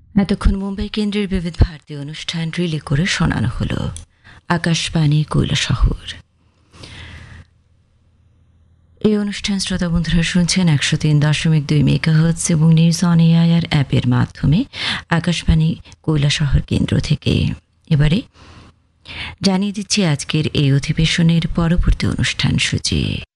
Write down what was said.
এতক্ষণ মুম্বাই কেন্দ্রের বিবিধ ভারতী অনুষ্ঠান রিলে করে শোনানো হলো আকাশবাণী কৈলাসহর। এই অনুষ্ঠান শ্রোতা বন্ধুরা শুনছেন 103.2 মেগাহার্টজ এবং নিউজ অন এআইআর অ্যাপের মাধ্যমে আকাশবাণী কৈলাসহর কেন্দ্র থেকে। এবারে জানিয়ে দিচ্ছি আজকের এই অধিবেশনের পরবর্তী অনুষ্ঠান সূচি।